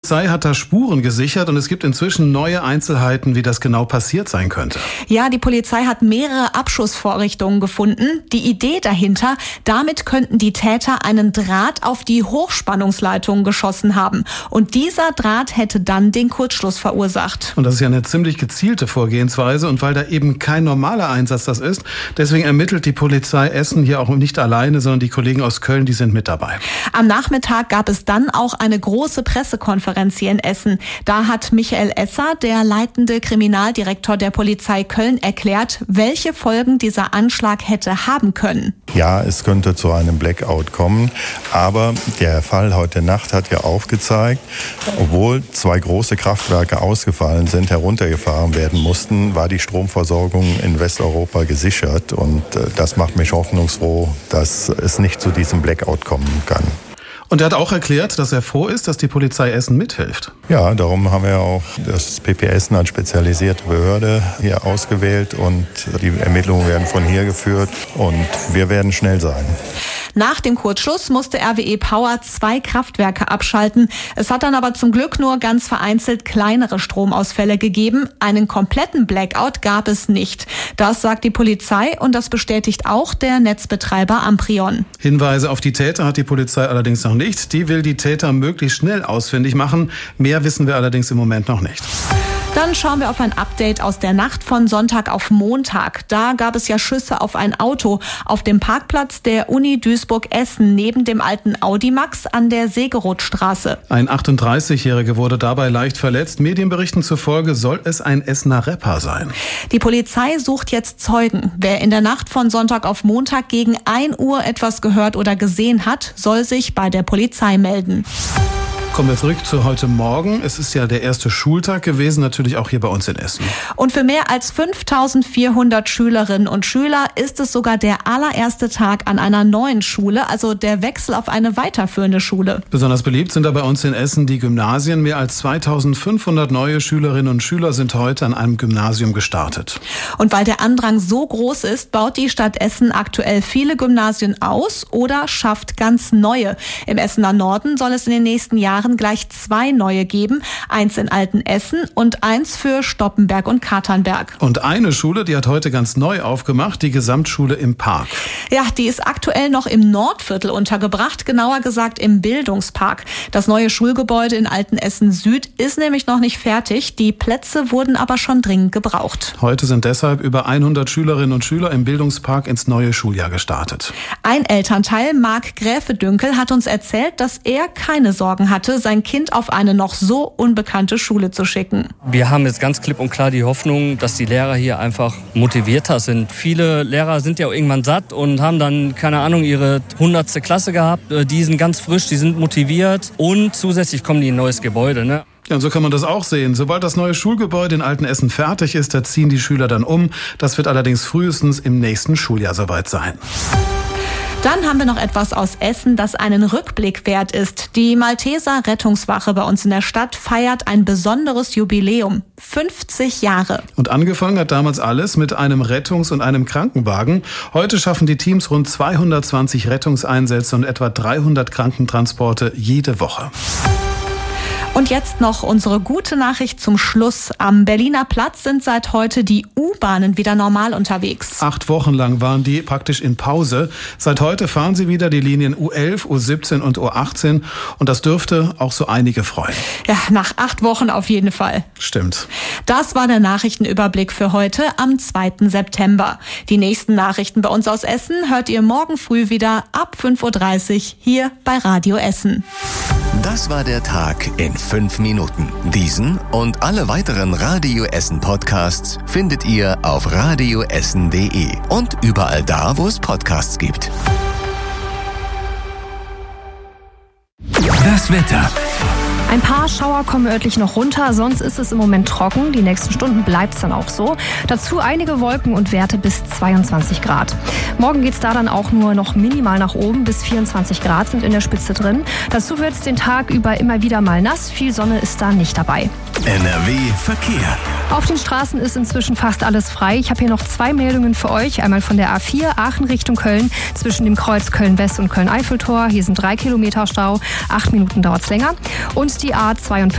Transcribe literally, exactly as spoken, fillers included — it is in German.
Polizei hat da Spuren gesichert und es gibt inzwischen neue Einzelheiten, wie das genau passiert sein könnte. Ja, die Polizei hat mehrere Abschussvorrichtungen gefunden. Die Idee dahinter, damit könnten die Täter einen Draht auf die Hochspannungsleitung geschossen haben. Und dieser Draht hätte dann den Kurzschluss verursacht. Und das ist ja eine ziemlich gezielte Vorgehensweise. Und weil da eben kein normaler Einsatz das ist, deswegen ermittelt die Polizei Essen hier auch nicht alleine, sondern die Kollegen aus Köln, die sind mit dabei. Am Nachmittag gab es dann auch eine große Pressekonferenz hier in Essen. Da hat Michael Esser, der leitende Kriminaldirektor der Polizei Köln, erklärt, welche Folgen dieser Anschlag hätte haben können. Ja, es könnte zu einem Blackout kommen, aber der Fall heute Nacht hat ja aufgezeigt, obwohl zwei große Kraftwerke ausgefallen sind, heruntergefahren werden mussten, war die Stromversorgung in Westeuropa gesichert und das macht mich hoffnungsfroh, dass es nicht zu diesem Blackout kommen kann. Und er hat auch erklärt, dass er froh ist, dass die Polizei Essen mithilft. Ja, darum haben wir auch das P P Essen als spezialisierte Behörde hier ausgewählt und die Ermittlungen werden von hier geführt und wir werden schnell sein. Nach dem Kurzschluss musste R W E Power zwei Kraftwerke abschalten. Es hat dann aber zum Glück nur ganz vereinzelt kleinere Stromausfälle gegeben. Einen kompletten Blackout gab es nicht. Das sagt die Polizei und das bestätigt auch der Netzbetreiber Amprion. Hinweise auf die Täter hat die Polizei allerdings noch nicht. Die will die Täter möglichst schnell ausfindig machen. Mehr wissen wir allerdings im Moment noch nicht. Dann schauen wir auf ein Update aus der Nacht von Sonntag auf Montag. Da gab es ja Schüsse auf ein Auto auf dem Parkplatz der Uni Duisburg-Essen neben dem alten Audimax an der Segerothstraße. Ein achtunddreißigjähriger wurde dabei leicht verletzt. Medienberichten zufolge soll es ein Essener Rapper sein. Die Polizei sucht jetzt Zeugen. Wer in der Nacht von Sonntag auf Montag gegen ein Uhr etwas gehört oder gesehen hat, soll sich bei der Polizei melden. Kommen wir zurück zu heute Morgen. Es ist ja der erste Schultag gewesen, natürlich auch hier bei uns in Essen. Und für mehr als fünftausendvierhundert Schülerinnen und Schüler ist es sogar der allererste Tag an einer neuen Schule, also der Wechsel auf eine weiterführende Schule. Besonders beliebt sind da bei uns in Essen die Gymnasien. Mehr als zweitausendfünfhundert neue Schülerinnen und Schüler sind heute an einem Gymnasium gestartet. Und weil der Andrang so groß ist, baut die Stadt Essen aktuell viele Gymnasien aus oder schafft ganz neue. Im Essener Norden soll es in den nächsten Jahren gleich zwei neue geben. Eins in Altenessen und eins für Stoppenberg und Katernberg. Und eine Schule, die hat heute ganz neu aufgemacht, die Gesamtschule im Park. Ja, die ist aktuell noch im Nordviertel untergebracht, genauer gesagt im Bildungspark. Das neue Schulgebäude in Altenessen Süd ist nämlich noch nicht fertig. Die Plätze wurden aber schon dringend gebraucht. Heute sind deshalb über hundert Schülerinnen und Schüler im Bildungspark ins neue Schuljahr gestartet. Ein Elternteil, Marc Gräfe-Dünkel, hat uns erzählt, dass er keine Sorgen hatte, sein Kind auf eine noch so unbekannte Schule zu schicken. Wir haben jetzt ganz klipp und klar die Hoffnung, dass die Lehrer hier einfach motivierter sind. Viele Lehrer sind ja irgendwann satt und haben dann, keine Ahnung, ihre hundertste Klasse gehabt. Die sind ganz frisch, die sind motiviert und zusätzlich kommen die in ein neues Gebäude, ne? Ja, und so kann man das auch sehen. Sobald das neue Schulgebäude in Altenessen fertig ist, da ziehen die Schüler dann um. Das wird allerdings frühestens im nächsten Schuljahr soweit sein. Dann haben wir noch etwas aus Essen, das einen Rückblick wert ist. Die Malteser Rettungswache bei uns in der Stadt feiert ein besonderes Jubiläum. fünfzig Jahre. Und angefangen hat damals alles mit einem Rettungs- und einem Krankenwagen. Heute schaffen die Teams rund zweihundertzwanzig Rettungseinsätze und etwa dreihundert Krankentransporte jede Woche. Und jetzt noch unsere gute Nachricht zum Schluss. Am Berliner Platz sind seit heute die U-Bahnen wieder normal unterwegs. Acht Wochen lang waren die praktisch in Pause. Seit heute fahren sie wieder die Linien U elf, U siebzehn und U achtzehn. Und das dürfte auch so einige freuen. Ja, nach acht Wochen auf jeden Fall. Stimmt. Das war der Nachrichtenüberblick für heute am zweiten September. Die nächsten Nachrichten bei uns aus Essen hört ihr morgen früh wieder ab fünf Uhr dreißig hier bei Radio Essen. Das war der Tag in fünf Minuten. Diesen und alle weiteren Radio Essen Podcasts findet ihr auf radioessen punkt de und überall da, wo es Podcasts gibt. Das Wetter. Ein paar Schauer kommen örtlich noch runter, sonst ist es im Moment trocken. Die nächsten Stunden bleibt es dann auch so. Dazu einige Wolken und Werte bis zweiundzwanzig Grad. Morgen geht es da dann auch nur noch minimal nach oben, bis vierundzwanzig Grad sind in der Spitze drin. Dazu wird es den Tag über immer wieder mal nass, viel Sonne ist da nicht dabei. N R W Verkehr. Auf den Straßen ist inzwischen fast alles frei. Ich habe hier noch zwei Meldungen für euch. Einmal von der A vier Aachen Richtung Köln, zwischen dem Kreuz Köln-West und Köln-Eiffeltor. Hier sind drei Kilometer Stau, acht Minuten dauert es länger. Und die A zweiundfünfzig